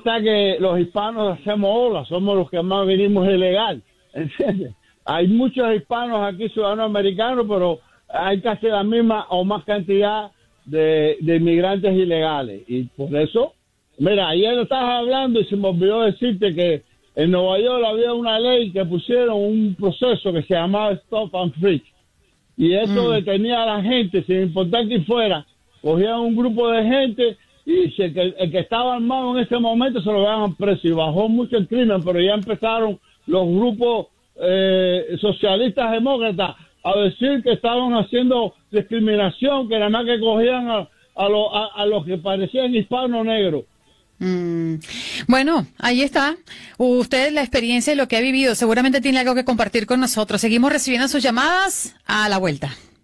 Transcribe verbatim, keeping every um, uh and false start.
está que los hispanos hacemos ola, somos los que más venimos ilegal, ¿entiendes? Hay muchos hispanos aquí, ciudadanos americanos, pero hay casi la misma o más cantidad de, de inmigrantes ilegales. Y por eso, mira, ayer estabas hablando y se me olvidó decirte que en Nueva York había una ley que pusieron un proceso que se llamaba Stop and Frisk. Y eso mm. detenía a la gente, sin importar quién fuera. Cogían un grupo de gente y si el, que, el que estaba armado en ese momento se lo daban preso. Y bajó mucho el crimen, pero ya empezaron los grupos eh, socialistas demócratas a decir que estaban haciendo discriminación, que nada más que cogían a, a, lo, a, a los que parecían hispanos negros. Mm. Bueno, ahí está. Usted, la experiencia y lo que ha vivido, seguramente tiene algo que compartir con nosotros. Seguimos recibiendo sus llamadas a la vuelta.